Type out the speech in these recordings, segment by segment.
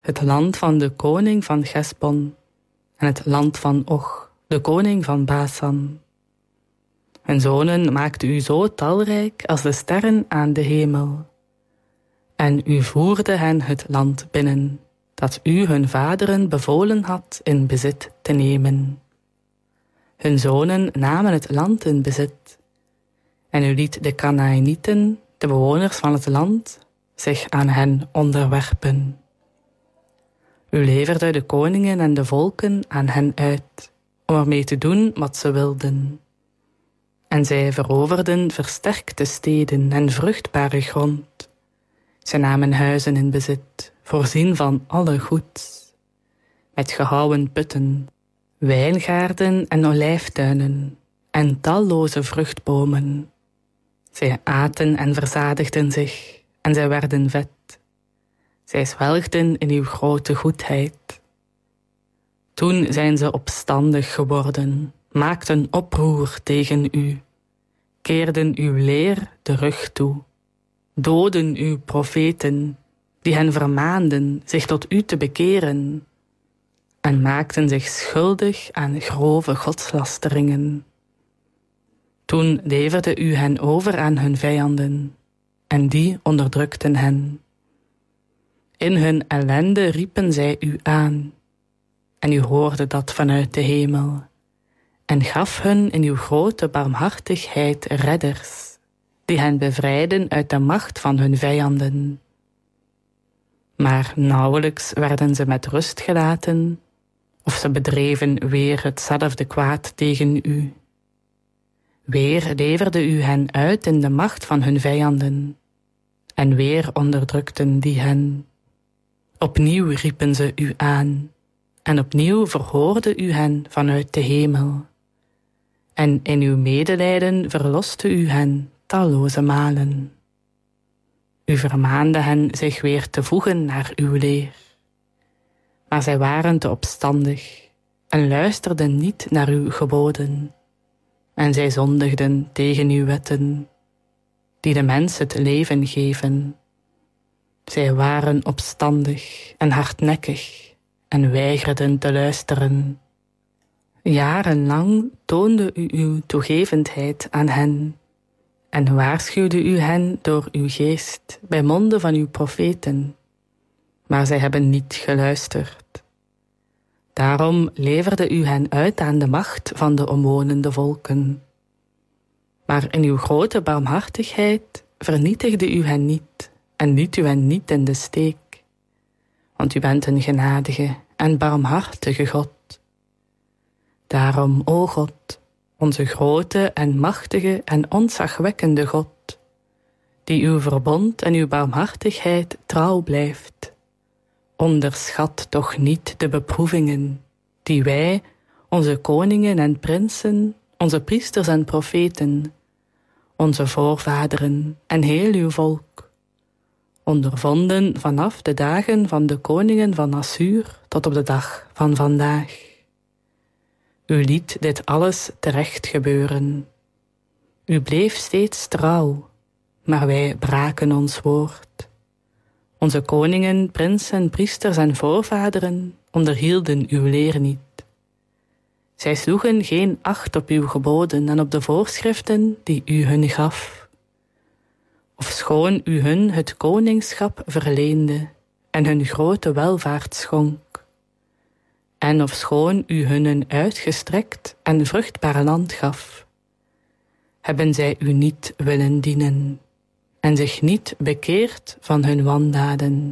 het land van de koning van Hesbon en het land van Och, de koning van Basan. Hun zonen maakte u zo talrijk als de sterren aan de hemel. En u voerde hen het land binnen, dat u hun vaderen bevolen had in bezit te nemen. Hun zonen namen het land in bezit. En u liet de Kanaanieten, de bewoners van het land, zich aan hen onderwerpen. U leverde de koningen en de volken aan hen uit, om ermee te doen wat ze wilden. En zij veroverden versterkte steden en vruchtbare grond. Zij namen huizen in bezit, voorzien van alle goeds, met gehouwen putten, wijngaarden en olijftuinen en talloze vruchtbomen. Zij aten en verzadigden zich en zij werden vet. Zij zwelgden in uw grote goedheid. Toen zijn ze opstandig geworden, maakten oproer tegen u, keerden uw leer de rug toe, doodden uw profeten, die hen vermaanden zich tot u te bekeren, en maakten zich schuldig aan grove godslasteringen. Toen leverde u hen over aan hun vijanden, en die onderdrukten hen. In hun ellende riepen zij u aan, en u hoorde dat vanuit de hemel, en gaf hun in uw grote barmhartigheid redders, die hen bevrijden uit de macht van hun vijanden. Maar nauwelijks werden ze met rust gelaten, of ze bedreven weer hetzelfde kwaad tegen u. Weer leverde u hen uit in de macht van hun vijanden, en weer onderdrukten die hen. Opnieuw riepen ze u aan, en opnieuw verhoorde u hen vanuit de hemel. En in uw medelijden verloste u hen talloze malen. U vermaande hen zich weer te voegen naar uw leer. Maar zij waren te opstandig en luisterden niet naar uw geboden. En zij zondigden tegen uw wetten, die de mens het leven geven. Zij waren opstandig en hardnekkig en weigerden te luisteren. Jarenlang toonde u uw toegevendheid aan hen en waarschuwde u hen door uw geest bij monden van uw profeten, maar zij hebben niet geluisterd. Daarom leverde u hen uit aan de macht van de omwonende volken. Maar in uw grote barmhartigheid vernietigde u hen niet en liet u hen niet in de steek, want u bent een genadige en barmhartige God. Daarom, o God, onze grote en machtige en ontzagwekkende God, die uw verbond en uw barmhartigheid trouw blijft, onderschat toch niet de beproevingen die wij, onze koningen en prinsen, onze priesters en profeten, onze voorvaderen en heel uw volk, ondervonden vanaf de dagen van de koningen van Assur tot op de dag van vandaag. U liet dit alles terecht gebeuren. U bleef steeds trouw, maar wij braken ons woord. Onze koningen, prinsen, priesters en voorvaderen onderhielden uw leer niet. Zij sloegen geen acht op uw geboden en op de voorschriften die u hun gaf. Ofschoon u hun het koningschap verleende en hun grote welvaart schonk. En ofschoon u hun een uitgestrekt en vruchtbaar land gaf, hebben zij u niet willen dienen en zich niet bekeerd van hun wandaden.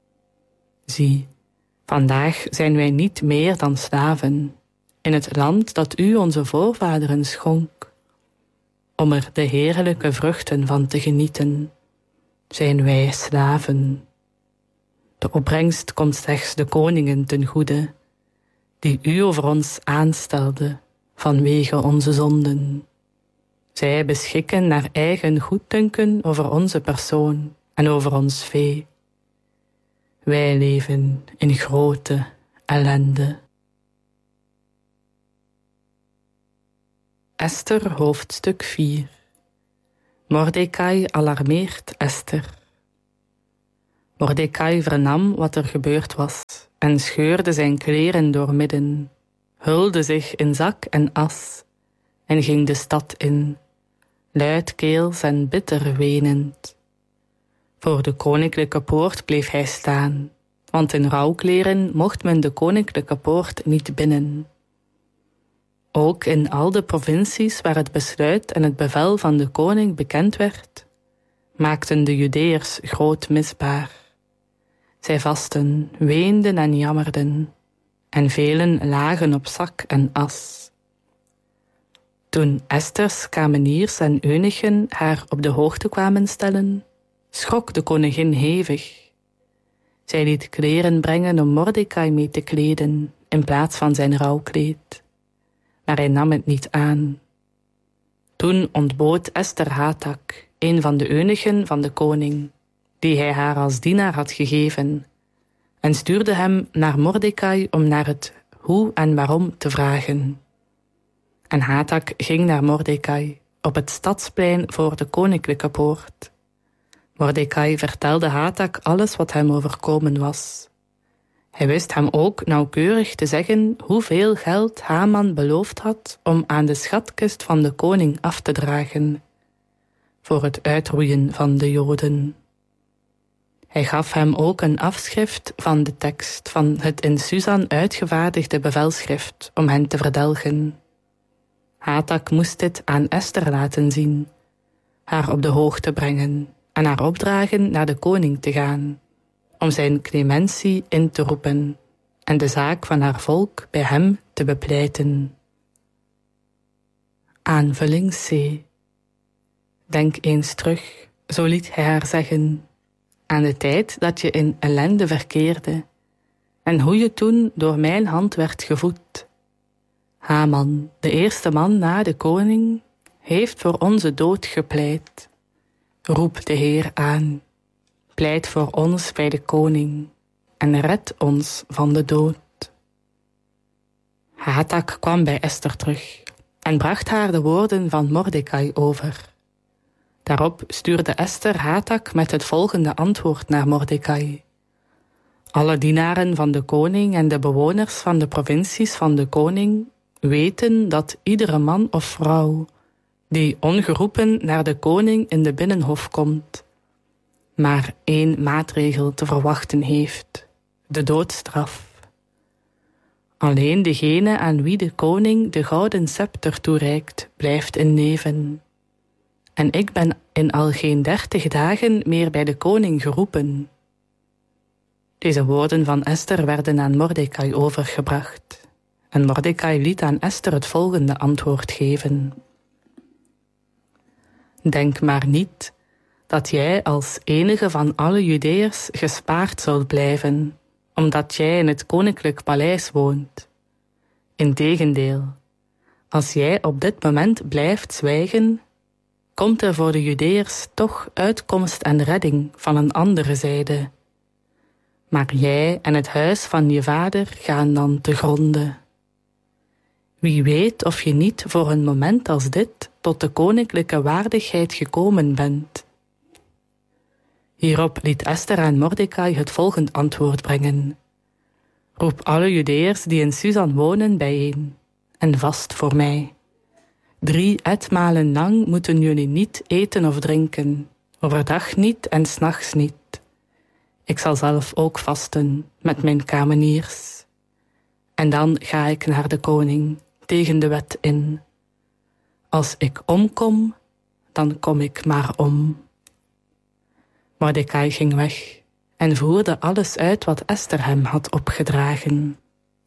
Zie, vandaag zijn wij niet meer dan slaven in het land dat u onze voorvaderen schonk. Om er de heerlijke vruchten van te genieten, zijn wij slaven. De opbrengst komt slechts de koningen ten goede, die u over ons aanstelde vanwege onze zonden. Zij beschikken naar eigen goeddunken over onze persoon en over ons vee. Wij leven in grote ellende. Esther, hoofdstuk 4. Mordechai alarmeert Esther. Mordecai vernam wat er gebeurd was en scheurde zijn kleren doormidden, hulde zich in zak en as en ging de stad in, luidkeels en bitter wenend. Voor de koninklijke poort bleef hij staan, want in rouwkleren mocht men de koninklijke poort niet binnen. Ook in al de provincies waar het besluit en het bevel van de koning bekend werd, maakten de Judeërs groot misbaar. Zij vasten, weenden en jammerden, en velen lagen op zak en as. Toen Esters kameniers en eunuchen haar op de hoogte kwamen stellen, schrok de koningin hevig. Zij liet kleren brengen om Mordecai mee te kleden, in plaats van zijn rouwkleed. Maar hij nam het niet aan. Toen ontbood Esther Hatak, een van de eunuchen van de koning, die hij haar als dienaar had gegeven, en stuurde hem naar Mordecai om naar het hoe en waarom te vragen. En Hatak ging naar Mordecai op het stadsplein voor de koninklijke poort. Mordecai vertelde Hatak alles wat hem overkomen was. Hij wist hem ook nauwkeurig te zeggen hoeveel geld Haman beloofd had om aan de schatkist van de koning af te dragen, voor het uitroeien van de Joden. Hij gaf hem ook een afschrift van de tekst van het in Susan uitgevaardigde bevelschrift om hen te verdelgen. Hatak moest dit aan Esther laten zien, haar op de hoogte brengen en haar opdragen naar de koning te gaan, om zijn clementie in te roepen en de zaak van haar volk bij hem te bepleiten. Aanvulling C. Denk eens terug, zo liet hij haar zeggen, aan de tijd dat je in ellende verkeerde en hoe je toen door mijn hand werd gevoed. Haman, de eerste man na de koning, heeft voor onze dood gepleit. Roep de Heer aan, pleit voor ons bij de koning en red ons van de dood. Hatak kwam bij Esther terug en bracht haar de woorden van Mordecai over. Daarop stuurde Esther Hatak met het volgende antwoord naar Mordecai. Alle dienaren van de koning en de bewoners van de provincies van de koning weten dat iedere man of vrouw die ongeroepen naar de koning in de binnenhof komt, maar 1 maatregel te verwachten heeft, de doodstraf. Alleen degene aan wie de koning de gouden scepter toereikt, blijft in leven. En ik ben in al geen 30 dagen meer bij de koning geroepen. Deze woorden van Esther werden aan Mordecai overgebracht. En Mordecai liet aan Esther het volgende antwoord geven. Denk maar niet dat jij als enige van alle Judeërs gespaard zult blijven, omdat jij in het koninklijk paleis woont. Integendeel, als jij op dit moment blijft zwijgen, komt er voor de Judeërs toch uitkomst en redding van een andere zijde. Maar jij en het huis van je vader gaan dan te gronde. Wie weet of je niet voor een moment als dit tot de koninklijke waardigheid gekomen bent. Hierop liet Esther aan Mordecai het volgende antwoord brengen. Roep alle Judeërs die in Susan wonen bijeen en vast voor mij. 3 etmalen lang moeten jullie niet eten of drinken, overdag niet en 's nachts niet. Ik zal zelf ook vasten met mijn kameniers. En dan ga ik naar de koning, tegen de wet in. Als ik omkom, dan kom ik maar om. Mordecai ging weg en voerde alles uit wat Esther hem had opgedragen.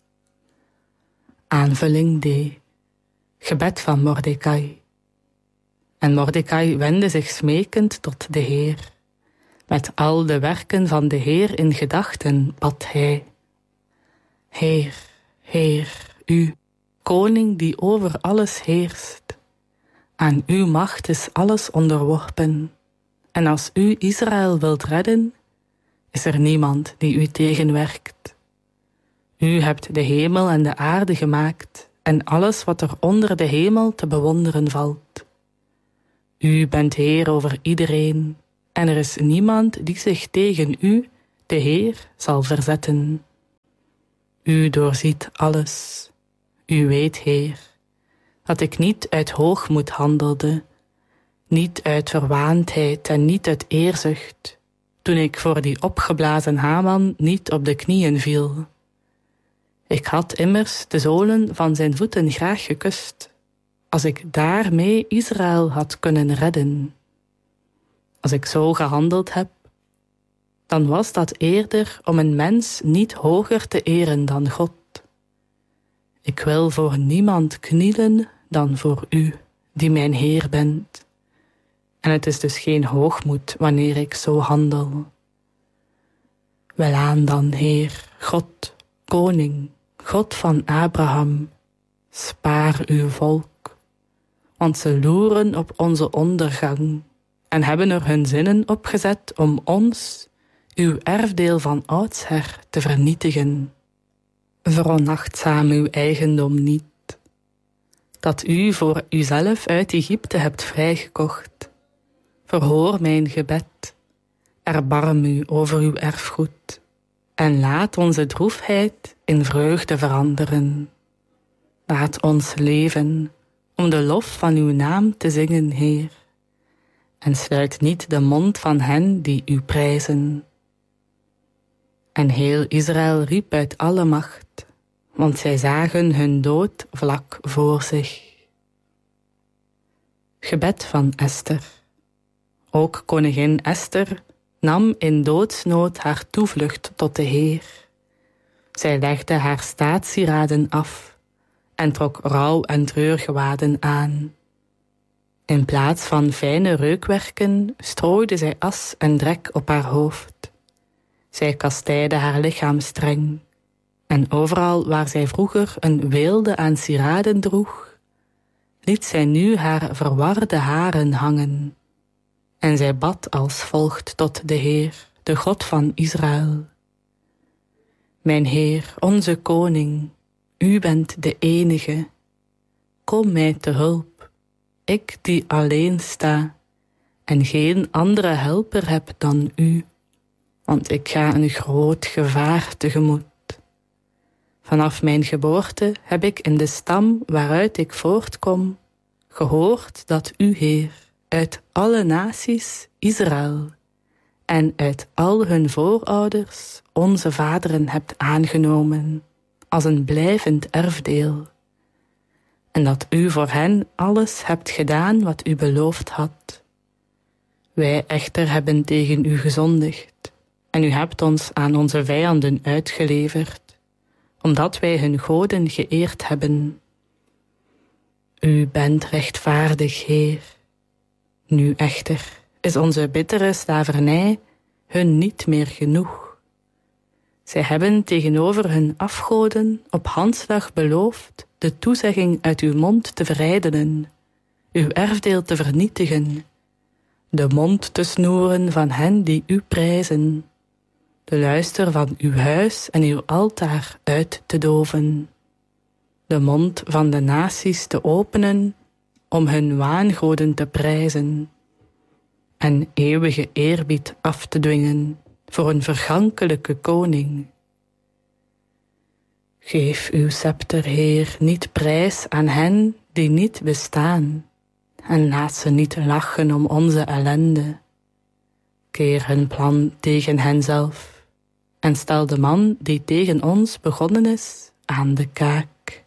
Aanvulling D. Gebed van Mordecai. En Mordecai wendde zich smekend tot de Heer. Met al de werken van de Heer in gedachten bad hij. Heer, Heer, u, koning die over alles heerst. Aan uw macht is alles onderworpen. En als u Israël wilt redden, is er niemand die u tegenwerkt. U hebt de hemel en de aarde gemaakt en alles wat er onder de hemel te bewonderen valt. U bent Heer over iedereen en er is niemand die zich tegen u de Heer zal verzetten. U doorziet alles. U weet, Heer, dat ik niet uit hoogmoed handelde, niet uit verwaandheid en niet uit eerzucht, toen ik voor die opgeblazen Haman niet op de knieën viel. Ik had immers de zolen van zijn voeten graag gekust, als ik daarmee Israël had kunnen redden. Als ik zo gehandeld heb, dan was dat eerder om een mens niet hoger te eren dan God. Ik wil voor niemand knielen dan voor u, die mijn Heer bent. En het is dus geen hoogmoed wanneer ik zo handel. Welaan dan, Heer, God, Koning, God van Abraham, spaar uw volk, want ze loeren op onze ondergang en hebben er hun zinnen op gezet om ons, uw erfdeel van oudsher, te vernietigen. Veronachtzaam uw eigendom niet, dat u voor uzelf uit Egypte hebt vrijgekocht. Verhoor mijn gebed, erbarm u over uw erfgoed, en laat onze droefheid in vreugde veranderen. Laat ons leven om de lof van uw naam te zingen, Heer, en sluit niet de mond van hen die u prijzen. En heel Israël riep uit alle macht, want zij zagen hun dood vlak voor zich. Gebed van Esther. Ook koningin Esther nam in doodsnood haar toevlucht tot de Heer. Zij legde haar staatssieraden af en trok rouw- en treurgewaden aan. In plaats van fijne reukwerken strooide zij as en drek op haar hoofd. Zij kastijdde haar lichaam streng, en overal waar zij vroeger een weelde aan sieraden droeg, liet zij nu haar verwarde haren hangen. En zij bad als volgt tot de Heer, de God van Israël. Mijn Heer, onze koning, u bent de enige. Kom mij te hulp, ik die alleen sta en geen andere helper heb dan u, want ik ga een groot gevaar tegemoet. Vanaf mijn geboorte heb ik in de stam waaruit ik voortkom gehoord dat u, Heer, uit alle naties Israël en uit al hun voorouders onze vaderen hebt aangenomen als een blijvend erfdeel, en dat u voor hen alles hebt gedaan wat u beloofd had. Wij echter hebben tegen u gezondigd, en u hebt ons aan onze vijanden uitgeleverd, omdat wij hun goden geëerd hebben. U bent rechtvaardig, Heer. Nu echter is onze bittere slavernij hun niet meer genoeg. Zij hebben tegenover hun afgoden op handslag beloofd de toezegging uit uw mond te verijdelen, uw erfdeel te vernietigen, de mond te snoeren van hen die u prijzen, de luister van uw huis en uw altaar uit te doven, de mond van de naties te openen om hun waangoden te prijzen en eeuwige eerbied af te dwingen voor een vergankelijke koning. Geef uw scepter, Heer, niet prijs aan hen die niet bestaan, en laat ze niet lachen om onze ellende. Keer hun plan tegen henzelf en stel de man die tegen ons begonnen is aan de kaak.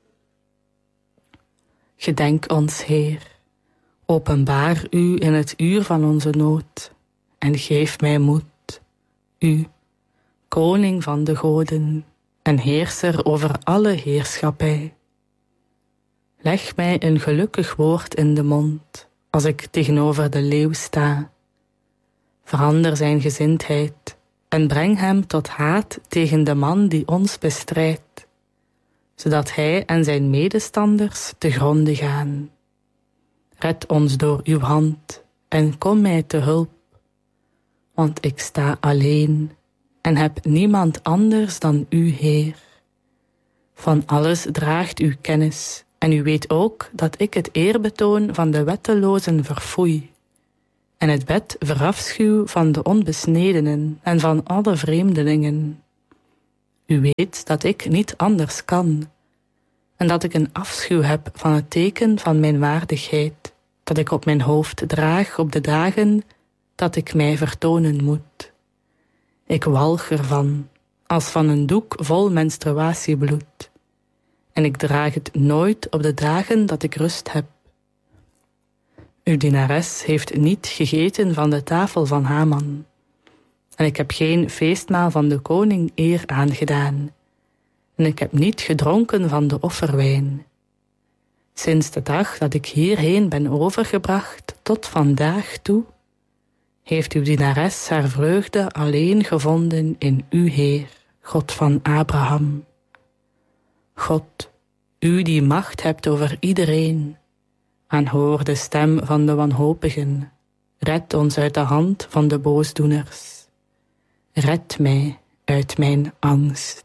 Gedenk ons, Heer, openbaar u in het uur van onze nood en geef mij moed, u, koning van de goden en heerser over alle heerschappij. Leg mij een gelukkig woord in de mond als ik tegenover de leeuw sta. Verander zijn gezindheid en breng hem tot haat tegen de man die ons bestrijdt, zodat hij en zijn medestanders te gronde gaan. Red ons door uw hand en kom mij te hulp, want ik sta alleen en heb niemand anders dan u, Heer. Van alles draagt u kennis en u weet ook dat ik het eerbetoon van de wettelozen verfoei en het bed verafschuw van de onbesnedenen en van alle vreemdelingen. U weet dat ik niet anders kan, en dat ik een afschuw heb van het teken van mijn waardigheid, dat ik op mijn hoofd draag op de dagen dat ik mij vertonen moet. Ik walg ervan, als van een doek vol menstruatiebloed, en ik draag het nooit op de dagen dat ik rust heb. Uw dienares heeft niet gegeten van de tafel van Haman, en ik heb geen feestmaal van de koning eer aangedaan, en ik heb niet gedronken van de offerwijn. Sinds de dag dat ik hierheen ben overgebracht tot vandaag toe, heeft uw dienares haar vreugde alleen gevonden in u, Heer, God van Abraham. God, u die macht hebt over iedereen, aanhoor de stem van de wanhopigen, red ons uit de hand van de boosdoeners. Red mij uit mijn angst.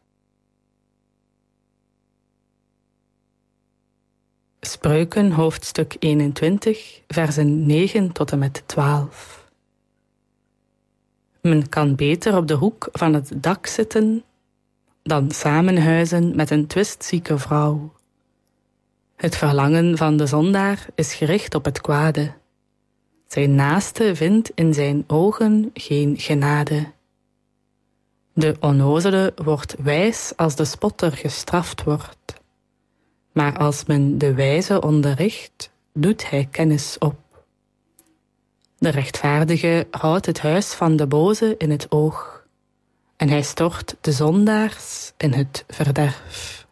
Spreuken, hoofdstuk 21, versen 9 tot en met 12. Men kan beter op de hoek van het dak zitten dan samenhuizen met een twistzieke vrouw. Het verlangen van de zondaar is gericht op het kwade. Zijn naaste vindt in zijn ogen geen genade. De onnozele wordt wijs als de spotter gestraft wordt. Maar als men de wijze onderricht, doet hij kennis op. De rechtvaardige houdt het huis van de boze in het oog, en hij stort de zondaars in het verderf.